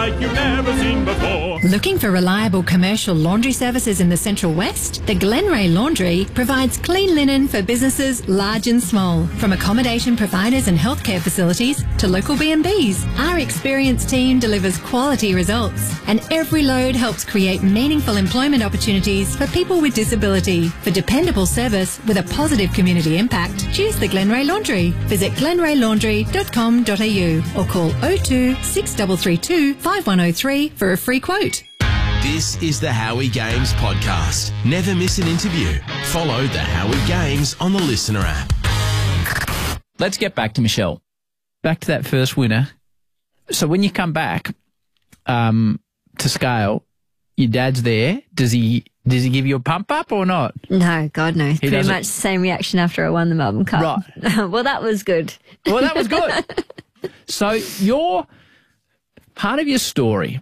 like you've never seen before. Looking for reliable commercial laundry services in the Central West? The Glenray Laundry provides clean linen for businesses large and small, from accommodation providers and healthcare facilities to local B&Bs. Our experienced team delivers quality results, and every load helps create meaningful employment opportunities for people with disability. For dependable service with a positive community impact, choose the Glenray Laundry. Visit glenraylaundry.com.au or call 02 6332 5103 for a free quote. This is the Howie Games podcast. Never miss an interview. Follow the Howie Games on the Listener app. Let's get back to Michelle. Back to that first winner. So when you come back to scale, your dad's there. Does he give you a pump up or not? No, God, no. Pretty much the same reaction after I won the Melbourne Cup. Right. Well, that was good. Well, that was good. So your part of your story,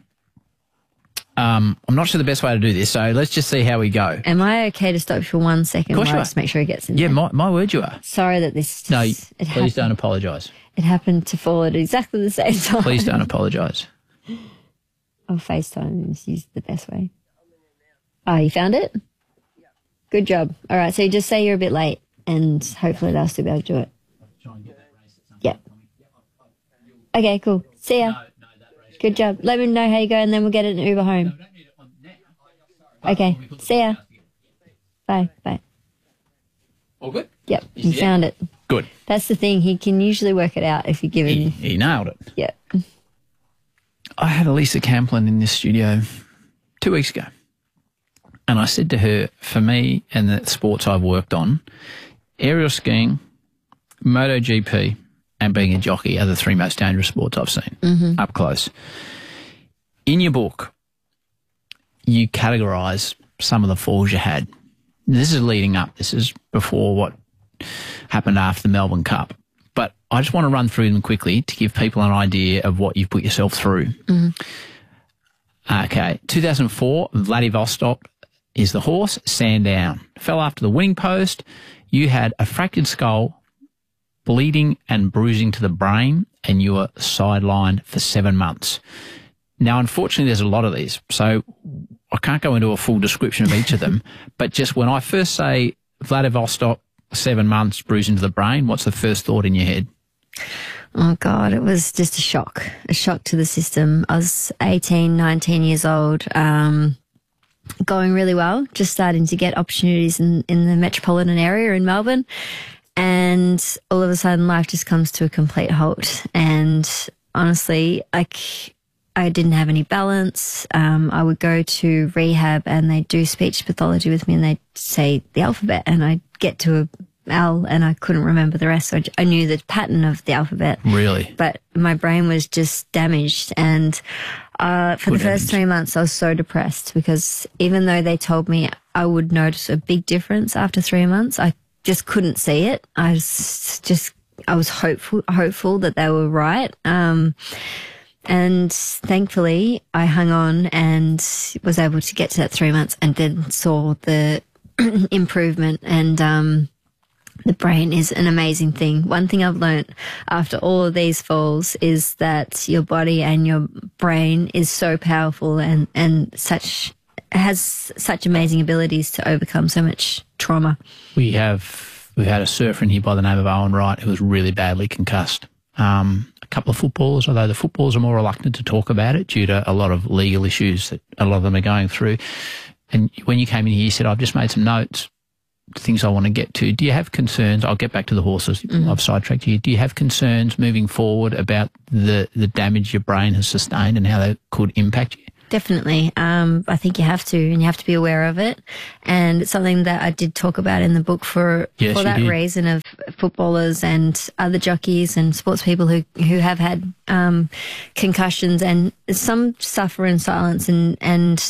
I'm not sure the best way to do this, so let's just see how we go. Am I okay to stop for 1 second? Of course you are. Just make sure it gets in Yeah, there? my word you are. Sorry that this... No, it please don't apologise. It happened to fall at exactly the same time. Please don't apologise. Oh, FaceTime is the best way. Oh, you found it? Good job. All right, so you just say you're a bit late, and hopefully they'll still be able to do it. Yep. Okay, cool. See ya. Good job. Let me know how you go, and then we'll get an Uber home. Okay. See ya. Bye. Bye. All good? Yep. You found it. Good. That's the thing. He can usually work it out if you give him. He nailed it. Yep. I had Elisa Camplin in this studio 2 weeks ago, and I said to her, for me and the sports I've worked on, aerial skiing, MotoGP, and being a jockey are the three most dangerous sports I've seen up close. In your book, you categorise some of the falls you had. This is leading up. This is before what happened after the Melbourne Cup. But I just want to run through them quickly to give people an idea of what you've put yourself through. Okay, 2004, Vladivostok is the horse, Sandown. Fell after the winning post. You had a fractured skull, bleeding and bruising to the brain, and you were sidelined for 7 months. Now, unfortunately, there's a lot of these, so I can't go into a full description of each of them, but just when I first say Vladivostok, 7 months, bruising to the brain, what's the first thought in your head? Oh, God, it was just a shock to the system. I was 18, 19 years old, going really well, just starting to get opportunities in the metropolitan area in Melbourne. And all of a sudden life just comes to a complete halt. And honestly, I didn't have any balance. I would go to rehab and they'd do speech pathology with me and they'd say the alphabet and I'd get to a L and I couldn't remember the rest. So I knew the pattern of the alphabet. Really? But my brain was just damaged. And for the first 3 months, I was so depressed because even though they told me I would notice a big difference after 3 months, I just couldn't see it. I was hopeful that they were right. And thankfully I hung on and was able to get to that 3 months and then saw the improvement. And the brain is an amazing thing. One thing I've learned after all of these falls is that your body and your brain is so powerful and has such amazing abilities to overcome so much trauma. We've had a surfer in here by the name of Owen Wright who was really badly concussed. A couple of footballers, although the footballers are more reluctant to talk about it due to a lot of legal issues that a lot of them are going through. And when you came in here, you said, I've just made some notes, things I want to get to. Do you have concerns? I'll get back to the horses. I've sidetracked you. Do you have concerns moving forward about the damage your brain has sustained and how that could impact you? Definitely. I think you have to, and you have to be aware of it. And it's something that I did talk about in the book for that reason of footballers and other jockeys and sports people who have had concussions, and some suffer in silence. And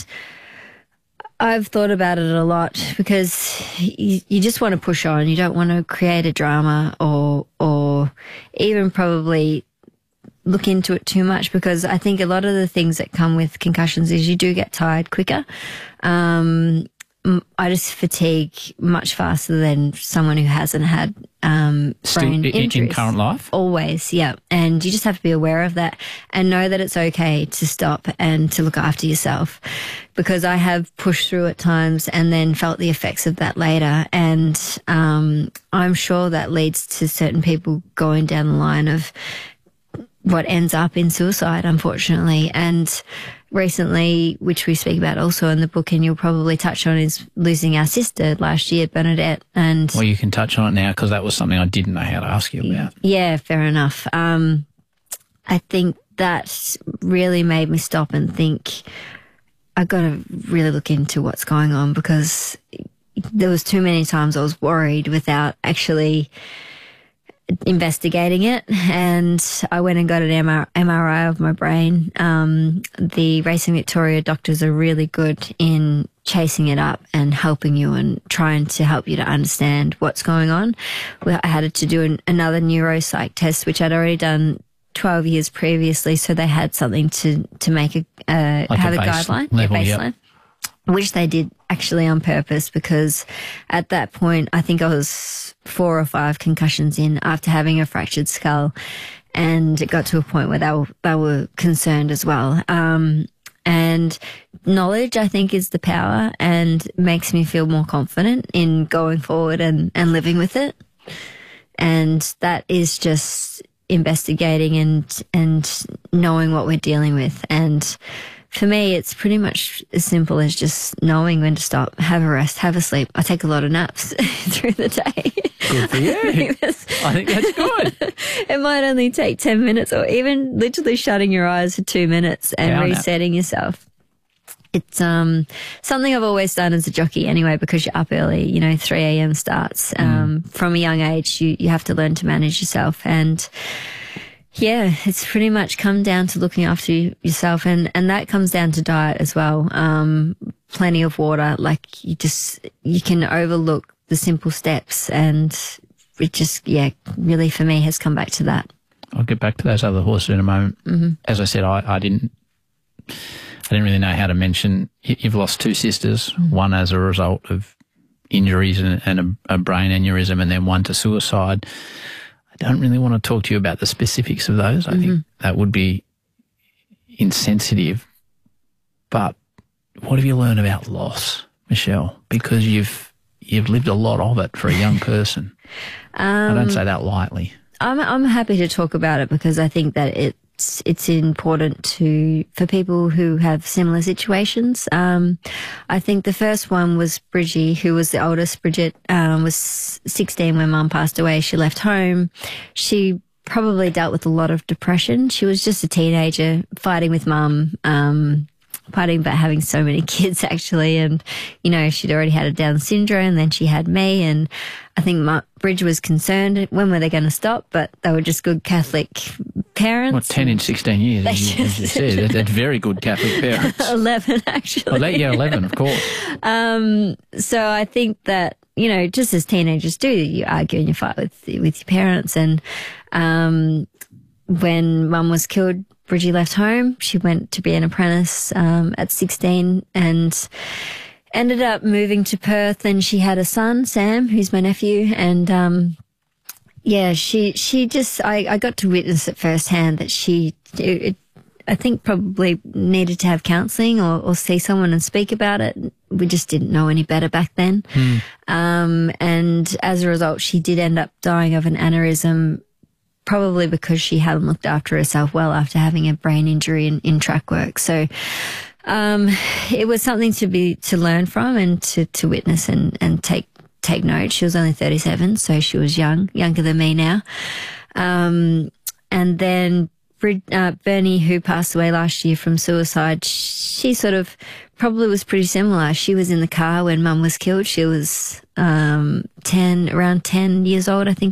I've thought about it a lot because you just want to push on. You don't want to create a drama or even probably look into it too much, because I think a lot of the things that come with concussions is you do get tired quicker. I just fatigue much faster than someone who hasn't had brain injuries. In current life? Always, yeah. And you just have to be aware of that and know that it's okay to stop and to look after yourself, because I have pushed through at times and then felt the effects of that later. And I'm sure that leads to certain people going down the line of what ends up in suicide, unfortunately. And recently, which we speak about also in the book, and you'll probably touch on, is losing our sister last year, Bernadette. And well, you can touch on it now, because that was something I didn't know how to ask you about. Yeah, fair enough. I think that really made me stop and think, I've got to really look into what's going on, because there was too many times I was worried without actually investigating it. And I went and got an MRI of my brain. The Racing Victoria doctors are really good in chasing it up and helping you and trying to help you to understand what's going on. I had to do another neuropsych test, which I'd already done 12 years previously, so they had something to make have a guideline, level, a baseline. Yep. Which they did actually on purpose, because at that point, I think I was 4 or 5 concussions in after having a fractured skull. And it got to a point where they were concerned as well. And knowledge, I think, is the power, and makes me feel more confident in going forward and living with it. And that is just investigating and knowing what we're dealing with. And for me, it's pretty much as simple as just knowing when to stop, have a rest, have a sleep. I take a lot of naps through the day. Good for you. I think that's good. It might only take 10 minutes, or even literally shutting your eyes for 2 minutes and resetting yourself. It's something I've always done as a jockey anyway, because you're up early, 3 a.m. starts. From a young age, you have to learn to manage yourself. And yeah, it's pretty much come down to looking after yourself, and that comes down to diet as well. Plenty of water. Like, you can overlook the simple steps, and it just, really for me has come back to that. I'll get back to those other horses in a moment. Mm-hmm. As I said, I didn't really know how to mention, you've lost 2 sisters, one as a result of injuries and a brain aneurysm, and then one to suicide. I don't really want to talk to you about the specifics of those. I think that would be insensitive. But what have you learned about loss, Michelle? Because you've lived a lot of it for a young person. I don't say that lightly. I'm happy to talk about it, because I think that it's important for people who have similar situations. I think the first one was Bridgie, who was the oldest. Bridget was 16 when Mum passed away. She left home. She probably dealt with a lot of depression. She was just a teenager fighting with Mum, fighting about having so many kids, actually. And, she'd already had a Down syndrome, and then she had me. And I think Bridge was concerned, when were they going to stop? But they were just good Catholic parents. Well, 10 in 16 years, as you said. That's very good Catholic parents. 11, actually. Oh, 11, of course. So I think that, just as teenagers do, you argue and you fight with your parents. And when Mum was killed, Bridgie left home. She went to be an apprentice at 16 and ended up moving to Perth, and she had a son, Sam, who's my nephew. And she just, I got to witness it firsthand that I think probably needed to have counselling or see someone and speak about it. We just didn't know any better back then. And as a result, she did end up dying of an aneurysm, probably because she hadn't looked after herself well after having a brain injury in track work. So it was something to learn from and to witness and take note. She was only 37, so she was younger than me now. And then Bernie, who passed away last year from suicide, she sort of probably was pretty similar. She was in the car when Mum was killed. She was around 10 years old, I think